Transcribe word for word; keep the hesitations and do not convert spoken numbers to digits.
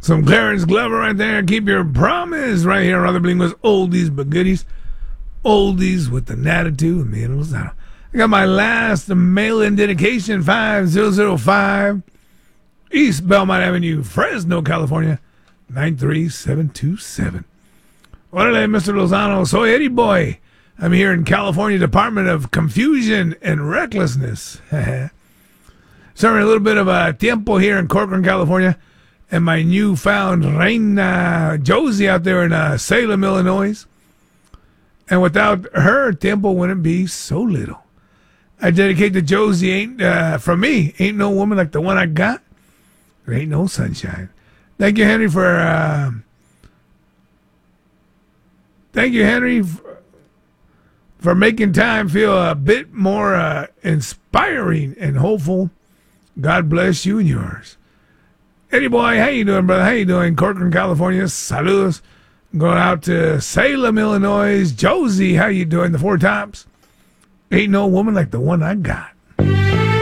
Some Clarence Glover right there. Keep your promise right here. Other Blinguas, oldies but goodies. Oldies with an attitude. Man, I got my last mail-in dedication, five thousand five East Belmont Avenue, Fresno, California, nine three seven two seven. Orale, Mister Lozano. Soy Eddie Boy. I'm here in California Department of Confusion and Recklessness. Serving a little bit of a tiempo here in Corcoran, California. And my newfound Reina Josie out there in uh, Salem, Illinois. And without her, tiempo wouldn't be so little. I dedicate to Josie. Ain't uh, for me, ain't no woman like the one I got. There ain't no sunshine. Thank you, Henry, for... Uh, thank you, Henry, for, for making time feel a bit more uh, inspiring and hopeful. God bless you and yours. Eddie Boy, how you doing, brother? How you doing? Corcoran, California. Saludos. Going out to Salem, Illinois. Josie, how you doing? The Four Tops. Ain't no woman like the one I got.